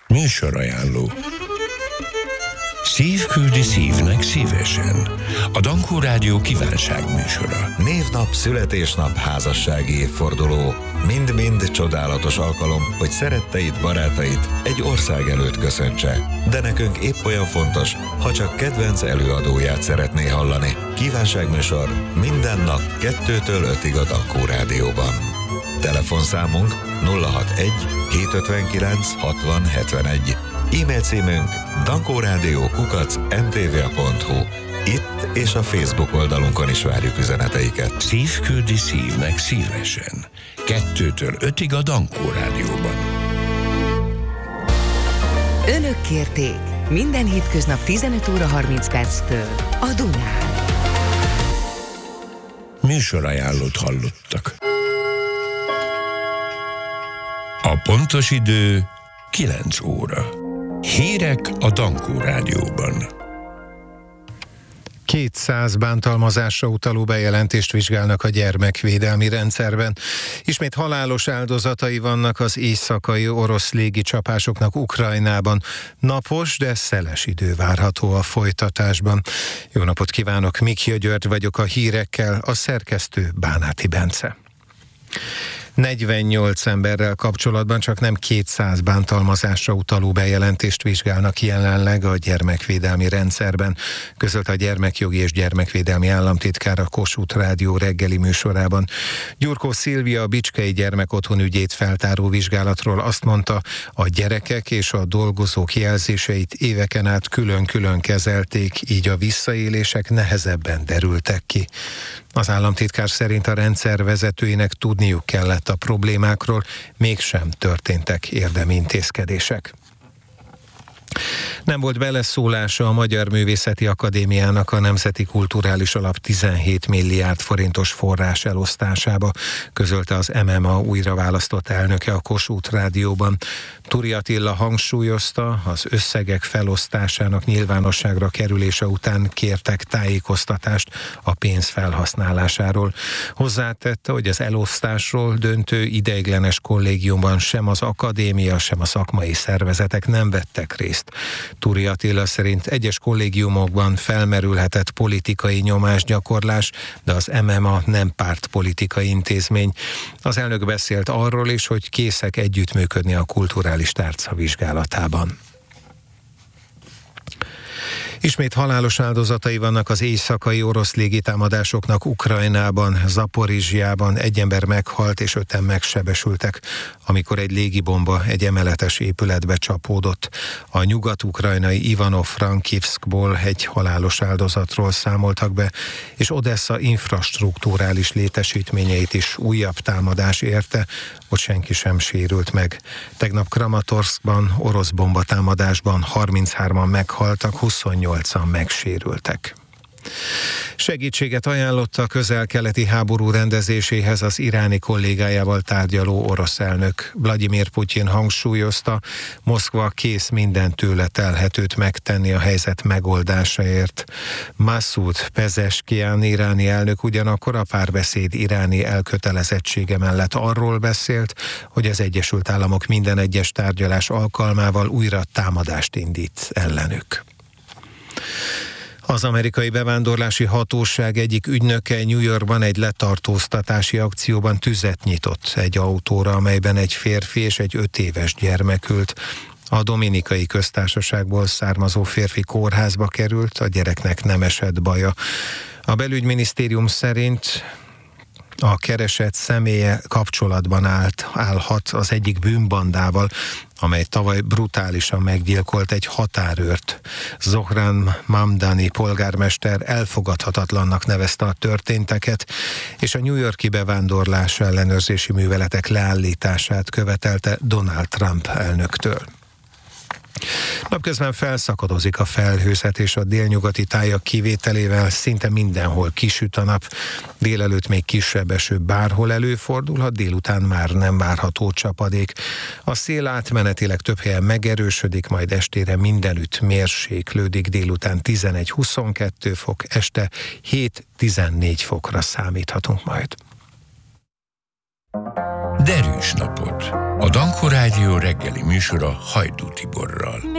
Műsorajánló. Szív küldi szívnek szívesen. A Dankó Rádió kívánságműsora. Névnap, születésnap, házassági évforduló. Mind-mind csodálatos alkalom, hogy szeretteid, barátait egy ország előtt köszöntse. De nekünk épp olyan fontos, ha csak kedvenc előadóját szeretné hallani. Kívánságműsor minden nap 2-től 5-ig a Dankó Rádióban. Telefonszámunk 061 759 60 71. E-mail címünk dankórádió@mtva.hu. Itt és a Facebook oldalunkon is várjuk üzeneteiket. Szív küldi szívnek szívesen. 2-től 5-ig a Dankó Rádióban. Önök kérték minden hétköznap 15 óra 30 perctől a Dunán. Műsorajánlót hallottak. A pontos idő 9 óra. Hírek a Dankó Rádióban. 200 bántalmazásra utaló bejelentést vizsgálnak a gyermekvédelmi rendszerben. Ismét halálos áldozatai vannak az éjszakai orosz légicsapásoknak Ukrajnában. Napos, de szeles idő várható a folytatásban. Jó napot kívánok, Mikja György vagyok a hírekkel, a szerkesztő Bánáti Bence. 48 emberrel kapcsolatban csak nem 200 bántalmazásra utaló bejelentést vizsgálnak jelenleg a gyermekvédelmi rendszerben, közölte a Gyermekjogi és Gyermekvédelmi Államtitkár a Kossuth Rádió reggeli műsorában. Gyurkó Szilvia a Bicskei Gyermekotthon ügyét feltáró vizsgálatról azt mondta, a gyerekek és a dolgozók jelzéseit éveken át külön-külön kezelték, így a visszaélések nehezebben derültek ki. Az államtitkár szerint a rendszer vezetőinek tudniuk kellett a problémákról, mégsem történtek érdemi intézkedések. Nem volt beleszólása a Magyar Művészeti Akadémiának a Nemzeti Kulturális Alap 17 milliárd forintos forrás elosztásába, közölte az MMA újraválasztott elnöke a Kossuth Rádióban. Turi Attila hangsúlyozta, az összegek felosztásának nyilvánosságra kerülése után kértek tájékoztatást a pénz felhasználásáról. Hozzátette, hogy az elosztásról döntő ideiglenes kollégiumban sem az akadémia, sem a szakmai szervezetek nem vettek részt. Turi Attila szerint egyes kollégiumokban felmerülhetett politikai nyomásgyakorlás, de az MMA nem pártpolitikai intézmény. Az elnök beszélt arról is, hogy készek együttműködni a kulturális tárca vizsgálatában. Ismét halálos áldozatai vannak az éjszakai orosz légitámadásoknak Ukrajnában, Zaporizsjában. Egy ember meghalt és 5-en megsebesültek, amikor egy légibomba egy emeletes épületbe csapódott. A nyugat-ukrajnai Ivano-Frankivskból egy halálos áldozatról számoltak be, és Odessa infrastrukturális létesítményeit is újabb támadás érte, ott senki sem sérült meg. Tegnap Kramatorszkban orosz bombatámadásban 33-an meghaltak, 28-an megsérültek. Segítséget ajánlott a közel-keleti háború rendezéséhez az iráni kollégájával tárgyaló orosz elnök. Vladimir Putyin hangsúlyozta, Moszkva kész minden tőle telhetőt megtenni a helyzet megoldásáért. Masoud Pezeshkian iráni elnök ugyanakkor a párbeszéd iráni elkötelezettsége mellett arról beszélt, hogy az Egyesült Államok minden egyes tárgyalás alkalmával újra támadást indít ellenük. Az amerikai bevándorlási hatóság egyik ügynöke New Yorkban egy letartóztatási akcióban tüzet nyitott egy autóra, amelyben egy férfi és egy 5 éves gyermek ült. A Dominikai Köztársaságból származó férfi kórházba került, a gyereknek nem esett baja. A belügyminisztérium szerint a keresett személye kapcsolatban állhat az egyik bűnbandával, amely tavaly brutálisan meggyilkolt egy határőrt. Zohran Mamdani polgármester elfogadhatatlannak nevezte a történteket, és a New York-i bevándorlás ellenőrzési műveletek leállítását követelte Donald Trump elnöktől. Napközben felszakadozik a felhőzet, és a délnyugati tájak kivételével szinte mindenhol kisüt a nap. Délelőtt még kisebb eső bárhol előfordulhat, délután már nem várható csapadék. A szél átmenetileg több helyen megerősödik, majd estére mindenütt mérséklődik, délután 11-22 fok, este 7-14 fokra számíthatunk majd. Derűs napot! A Danko Rádió reggeli műsora Hajdú Tiborral.